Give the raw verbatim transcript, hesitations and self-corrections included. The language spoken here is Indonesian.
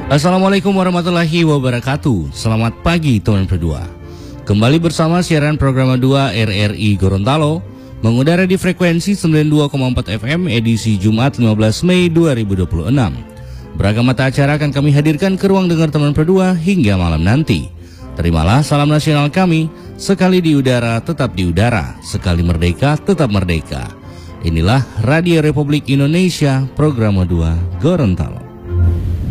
Assalamualaikum warahmatullahi wabarakatuh. Selamat pagi teman berdua. Kembali bersama siaran program dua R R I Gorontalo, mengudara di frekuensi sembilan puluh dua koma empat F M edisi Jumat lima belas Mei dua ribu dua puluh enam. Beragam mata acara akan kami hadirkan ke ruang dengar teman berdua hingga malam nanti. Terimalah salam nasional kami, sekali di udara tetap di udara, sekali merdeka tetap merdeka. Inilah Radio Republik Indonesia, program dua Gorontalo.